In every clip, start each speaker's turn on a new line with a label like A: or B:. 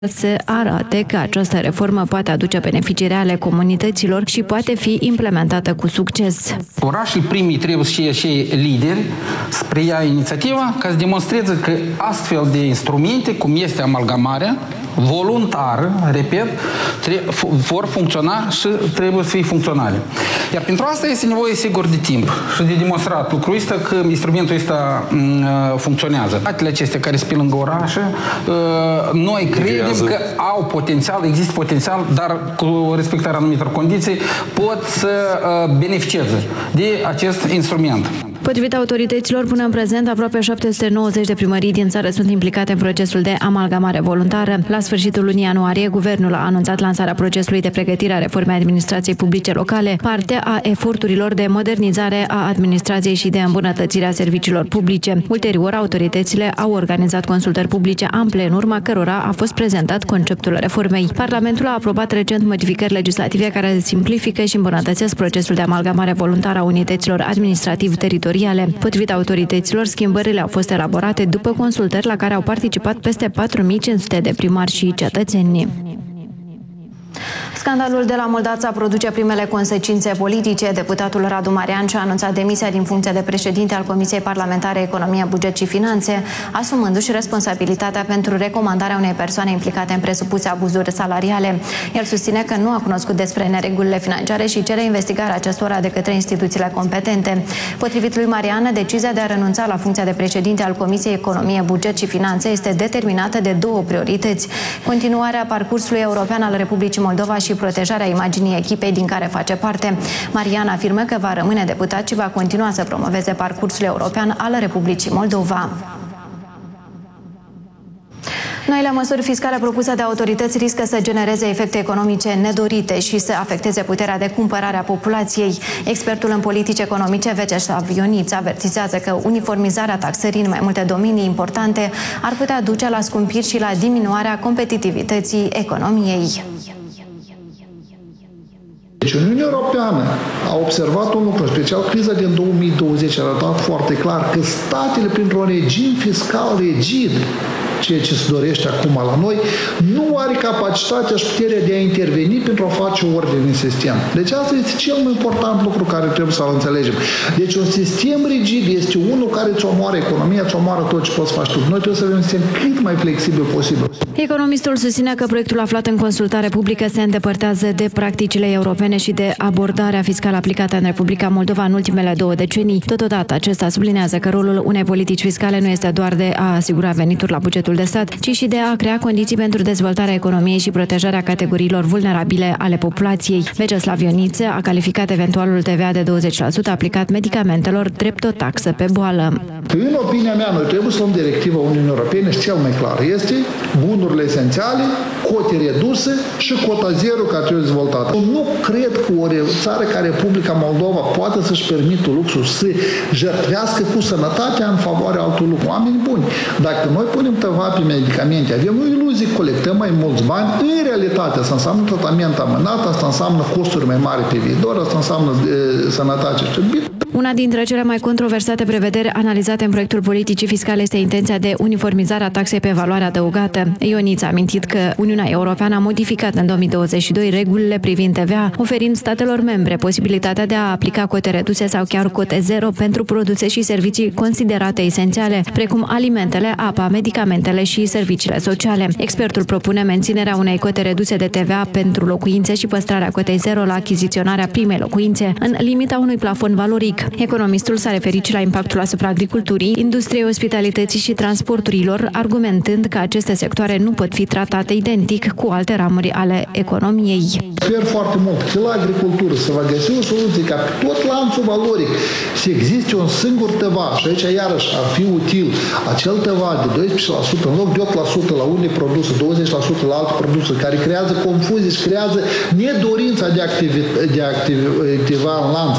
A: se arate că această reformă poate aduce beneficii reale comunităților și poate fi implementată cu succes.
B: Orașele primii trebuie să fie și lideri să preia inițiativa ca să demonstreze că astfel de instrumente, cum este amalgamarea, voluntară, repet, vor funcționa și trebuie să fie funcționale. Iar pentru asta este nevoie, sigur, de timp și de demonstrat lucrul ăsta că instrumentul ăsta funcționează. Atele acestea care sunt pe lângă orașe, noi credem că au potențial, există potențial, dar cu respectarea anumitor condiții pot să beneficieze de acest instrument.
A: Potrivit autorităților, până în prezent, aproape 790 de primării din țară sunt implicate în procesul de amalgamare voluntară. La sfârșitul lunii ianuarie, guvernul a anunțat lansarea procesului de pregătire a reformei administrației publice locale, parte a eforturilor de modernizare a administrației și de îmbunătățire a serviciilor publice. Ulterior, autoritățile au organizat consultări publice ample, în urma cărora a fost prezentat conceptul reformei. Parlamentul a aprobat recent modificări legislative care simplifică și îmbunătățesc procesul de amalgamare voluntară a unităților administrativ-teritoriale. Potrivit autorităților, schimbările au fost elaborate după consultări la care au participat peste 4500 de primari și cetățeni. Scandalul de la Moldața produce primele consecințe politice. Deputatul Radu Marian și-a anunțat demisia din funcția de președinte al Comisiei Parlamentare Economie, Buget și Finanțe, asumându-și responsabilitatea pentru recomandarea unei persoane implicate în presupuse abuzuri salariale. El susține că nu a cunoscut despre neregulile financiare și cere investigarea acestora de către instituțiile competente. Potrivit lui Marian, decizia de a renunța la funcția de președinte al Comisiei Economie, Buget și Finanțe este determinată de două priorități: continuarea parcursului european al Republicii Moldova și protejarea imaginii echipei din care face parte. Marian afirmă că va rămâne deputat și va continua să promoveze parcursul european al Republicii Moldova. Noile măsuri fiscale propuse de autorități riscă să genereze efecte economice nedorite și să afecteze puterea de cumpărare a populației. Expertul în politici economice, Vyacheslav Ioniț, avertizează că uniformizarea taxării în mai multe domenii importante ar putea duce la scumpiri și la diminuarea competitivității economiei.
C: Deci Uniunea Europeană a observat un lucru, special criza din 2020 a arătat foarte clar că statele, printr-un regim fiscal rigid, ceea ce se dorește acum la noi, nu are capacitatea și puterea de a interveni pentru a face ordine în sistem. Deci asta este cel mai important lucru care trebuie să-l înțelegem. Deci un sistem rigid este unul care îți omoară economia, îți omoară tot ce poți face tu. Noi trebuie să avem un sistem cât mai flexibil posibil.
A: Economistul susține că proiectul aflat în consultare publică se îndepărtează de practicile europene și de abordarea fiscală aplicată în Republica Moldova în ultimele 2 decenii. Totodată, acesta sublinează că rolul unei politici fiscale nu este doar de a asigura venituri la bugetul de stat, ci și de a crea condiții pentru dezvoltarea economiei și protejarea categoriilor vulnerabile ale populației. Vyacheslav Ioniț a calificat eventualul TVA de 20% aplicat medicamentelor drept o taxă pe boală.
C: În opinia mea, noi trebuie să luăm directiva Uniunii Europene și cel mai clar este bunurile esențiale, cote reduse și cota zero care trebuie dezvoltată. Nu cred că o țară ca Republica Moldova poate să-și permită luxul să jertfească cu sănătatea în favoarea altor lucruri. Oameni buni, dacă noi punem TVA pe medicamente, avem o iluzie, colectăm mai mulți bani, în realitate asta înseamnă tratament amânat, asta înseamnă costuri mai mari pe viitor, asta înseamnă sănătate și
A: Una dintre cele mai controversate prevederi analizate în proiectul politicii fiscale este intenția de uniformizare a taxei pe valoare adăugată. Ioniț a amintit că Uniunea Europeană a modificat în 2022 regulile privind TVA, oferind statelor membre posibilitatea de a aplica cote reduse sau chiar cote zero pentru produse și servicii considerate esențiale, precum alimentele, apa, medicamentele și serviciile sociale. Expertul propune menținerea unei cote reduse de TVA pentru locuințe și păstrarea cotei zero la achiziționarea primei locuințe, în limita unui plafon valoric. Economistul s-a referit și la impactul asupra agriculturii, industriei ospitalității și transporturilor, argumentând că aceste sectoare nu pot fi tratate identic cu alte ramuri ale economiei.
C: Sper foarte mult că la agricultură se va găsi o soluție ca pe tot lanțul valoric să existe un singur TVA și aici iarăși ar fi util acel TVA de 12% în loc de 8% la unele produse, 20% la alte produse, care creează confuzii și creează nedorința de a activa în lanț.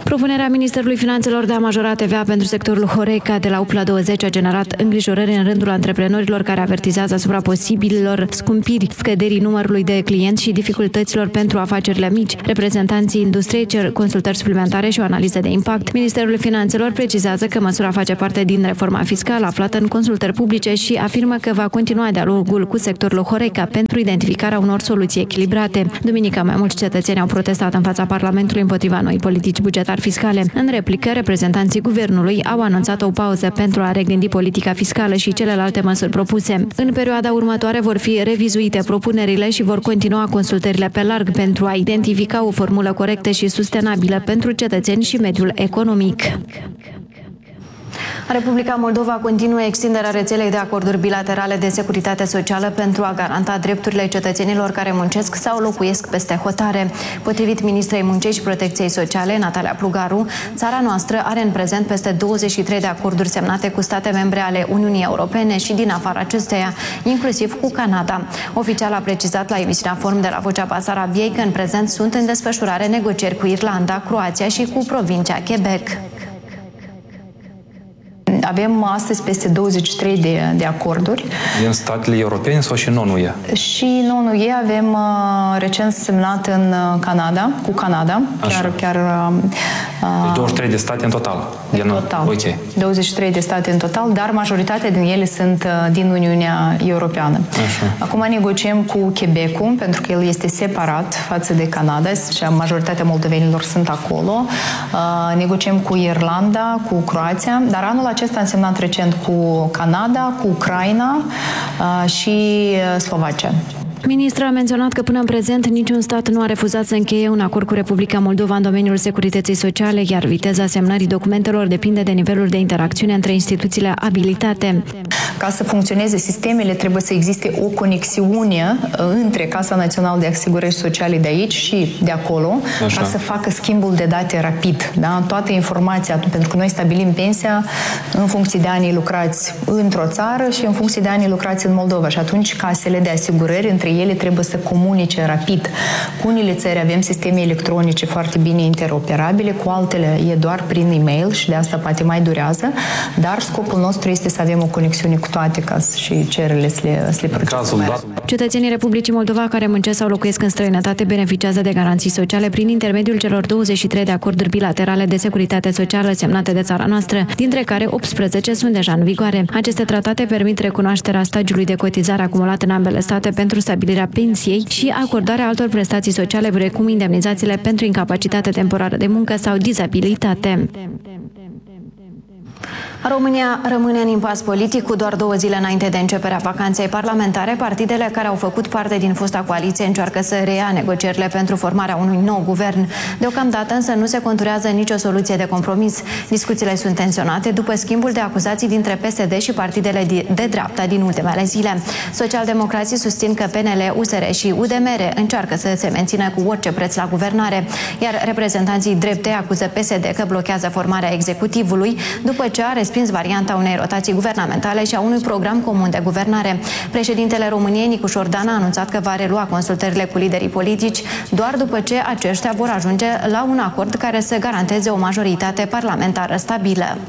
A: Propunerea Ministerului Finanțelor de a majora TVA pentru sectorul Horeca de la 8 la 20 a generat îngrijorări în rândul antreprenorilor care avertizează asupra posibililor scumpiri, scăderii numărului de clienți și dificultăților pentru afacerile mici. Reprezentanții industriei cer consultări suplimentare și o analiză de impact. Ministerul Finanțelor precizează că măsura face parte din reforma fiscală aflată în consultări publice și afirmă că va continua dialogul cu sectorul Horeca pentru identificarea unor soluții echilibrate. Duminică, mai mulți cetățeni au protestat în fața Parlamentului împotriva noii politici bugetari fiscale. În replică, reprezentanții guvernului au anunțat o pauză pentru a regândi politica fiscală și celelalte măsuri propuse. În perioada următoare vor fi revizuite propunerile și vor continua consultările pe larg pentru a identifica o formulă corectă și sustenabilă pentru cetățeni și mediul economic. Republica Moldova continuă extinderea rețelei de acorduri bilaterale de securitate socială pentru a garanta drepturile cetățenilor care muncesc sau locuiesc peste hotare. Potrivit ministrei Muncii și Protecției Sociale, Natalia Plugaru, țara noastră are în prezent peste 23 de acorduri semnate cu state membre ale Uniunii Europene și din afara acesteia, inclusiv cu Canada. Oficial a precizat la emisiunea Forum de la Vocea Basarabiei că în prezent sunt în desfășurare negocieri cu Irlanda, Croația și cu provincia Quebec.
D: Avem astăzi peste 23 de acorduri.
E: Din statele europene sau și non-UE?
D: Și non-UE avem recent semnat în Canada, cu Canada. Chiar
E: 23 de state în total.
D: În total.
E: Okay.
D: 23 de state în total, dar majoritatea din ele sunt din Uniunea Europeană.
E: Așa.
D: Acum negociem cu Quebecul, pentru că el este separat față de Canada și majoritatea moldovenilor sunt acolo. Negociem cu Irlanda, cu Croația, dar anul acesta am semnat recent cu Canada, cu Ucraina și Slovacia.
A: Ministrul a menționat că până în prezent niciun stat nu a refuzat să încheie un acord cu Republica Moldova în domeniul securității sociale, iar viteza semnării documentelor depinde de nivelul de interacțiune între instituțiile abilitate.
D: Ca să funcționeze sistemele, trebuie să existe o conexiune între Casa Națională de Asigurări Sociale de aici și de acolo, ca să facă schimbul de date rapid. Da? Toată informația, pentru că noi stabilim pensia în funcție de anii lucrați într-o țară și în funcție de anii lucrați în Moldova. Și atunci casele de asigurări, între ele, trebuie să comunice rapid. Cu unele țări avem sisteme electronice foarte bine interoperabile, cu altele e doar prin e-mail și de asta poate mai durează, dar scopul nostru este să avem o conexiune cu toate ca și cererile să le procesăm.
A: Cetățenii Republicii Moldova care muncesc sau locuiesc în străinătate beneficiază de garanții sociale prin intermediul celor 23 de acorduri bilaterale de securitate socială semnate de țara noastră, dintre care 18 sunt deja în vigoare. Aceste tratate permit recunoașterea stagiului de cotizare acumulat în ambele state pentru stabilirea pensiei și acordarea altor prestații sociale, precum indemnizațiile pentru incapacitate temporară de muncă sau dizabilitate. România rămâne în impas politic cu doar 2 zile înainte de începerea vacanței parlamentare. Partidele care au făcut parte din fosta coaliție încearcă să reia negocierile pentru formarea unui nou guvern. Deocamdată însă nu se conturează nicio soluție de compromis. Discuțiile sunt tensionate după schimbul de acuzații dintre PSD și partidele de dreapta din ultimele zile. Socialdemocrații susțin că PNL, USR și UDMR încearcă să se mențină cu orice preț la guvernare, iar reprezentanții dreptei acuză PSD că blochează formarea executivului după ce a respins varianta unei rotații guvernamentale și a unui program comun de guvernare. Președintele României, Nicu Șordan, a anunțat că va relua consultările cu liderii politici doar după ce aceștia vor ajunge la un acord care să garanteze o majoritate parlamentară stabilă.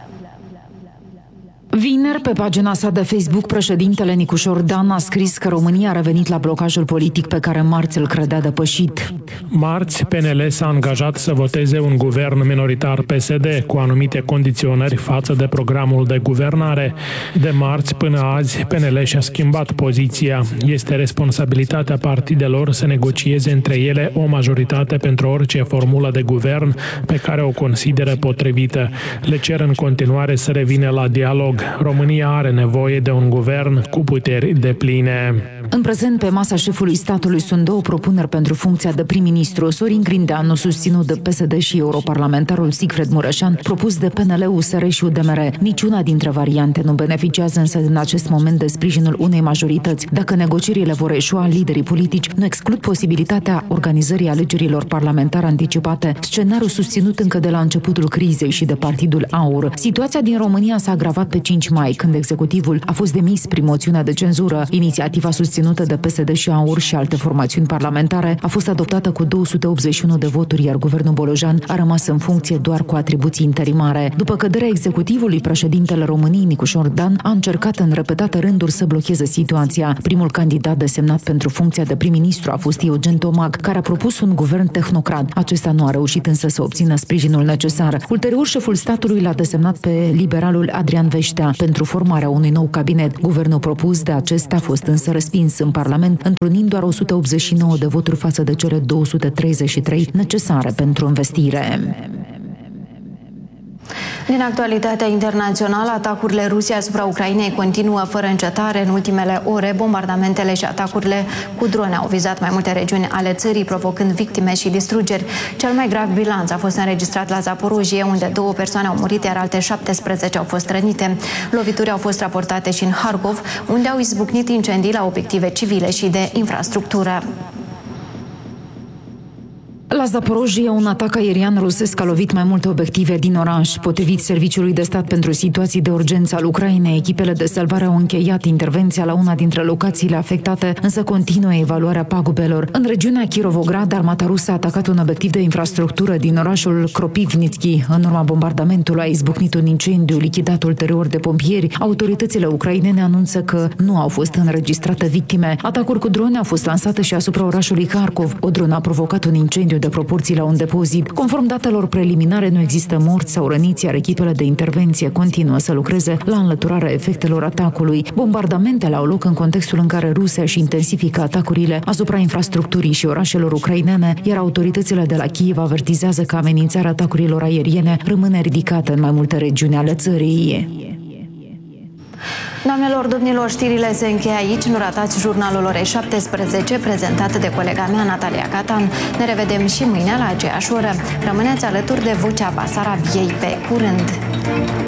F: Vineri, pe pagina sa de Facebook, președintele Nicu Șordan a scris că România a revenit la blocajul politic pe care marți îl credea depășit.
G: Marți, PNL s-a angajat să voteze un guvern minoritar PSD cu anumite condiționări față de programul de guvernare. De marți până azi, PNL și-a schimbat poziția. Este responsabilitatea partidelor să negocieze între ele o majoritate pentru orice formulă de guvern pe care o consideră potrivită. Le cer în continuare să revină la dialog. România are nevoie de un guvern cu puteri depline.
F: În prezent, pe masa șefului statului sunt 2 propuneri pentru funcția de prim-ministru. Sorin Grindeanu, susținut de PSD și europarlamentarul Sigfred Mureșan, propus de PNL, USR și UDMR. Niciuna dintre variante nu beneficiază însă în acest moment de sprijinul unei majorități. Dacă negocierile vor eșua, liderii politici nu exclud posibilitatea organizării alegerilor parlamentare anticipate, scenariu susținut încă de la începutul crizei și de Partidul Aur. Situația din România s-a agravat pe 5 mai, când executivul a fost demis prin moțiunea de cenzură. Inițiativa susținută susținută de PSD și AUR și alte formațiuni parlamentare, a fost adoptată cu 281 de voturi, iar guvernul Bolojan a rămas în funcție doar cu atribuții interimare. După căderea executivului, președintele României, Nicușor Dan, a încercat în repetate rânduri să blocheze situația. Primul candidat desemnat pentru funcția de prim-ministru a fost Eugen Tomac, care a propus un guvern tehnocrat. Acesta nu a reușit însă să obțină sprijinul necesar. Ulterior, șeful statului l-a desemnat pe liberalul Adrian Veștea pentru formarea unui nou cabinet. Guvernul propus de acesta a fost însă respins în Parlament, întrunind doar 189 de voturi față de cele 233 necesare pentru investire.
A: Din actualitatea internațională, atacurile Rusiei asupra Ucrainei continuă fără încetare. În ultimele ore, bombardamentele și atacurile cu drone au vizat mai multe regiuni ale țării, provocând victime și distrugeri. Cel mai grav bilanț a fost înregistrat la Zaporojie, unde 2 persoane au murit, iar alte 17 au fost rănite. Lovituri au fost raportate și în Harkov, unde au izbucnit incendii la obiective civile și de infrastructură.
F: La Zaporojie, un atac aerian rusesc a lovit mai multe obiective din oraș. Potrivit Serviciului de Stat pentru Situații de Urgență al Ucrainei, echipele de salvare au încheiat intervenția la una dintre locațiile afectate, însă continuă evaluarea pagubelor. În regiunea Kirovograd, armata rusă a atacat un obiectiv de infrastructură din orașul Kropivnitski. În urma bombardamentului a izbucnit un incendiu lichidat ulterior de pompieri. Autoritățile ucrainene anunță că nu au fost înregistrate victime. Atacuri cu drone au fost lansate și asupra orașului Kharkov. O dronă a provocat un incendiu de proporții la un depozit. Conform datelor preliminare, nu există morți sau răniți, iar echipele de intervenție continuă să lucreze la înlăturarea efectelor atacului. Bombardamentele au loc în contextul în care Rusia își intensifică atacurile asupra infrastructurii și orașelor ucrainene, iar autoritățile de la Kiev avertizează că amenințarea atacurilor aeriene rămâne ridicată în mai multe regiuni ale țării.
A: Doamnelor, domnilor, știrile se încheie aici. Nu ratați jurnalul orei 17, prezentat de colega mea, Natalia Catan. Ne revedem și mâine la aceeași oră. Rămâneți alături de Vocea Basarabiei. Pe curând!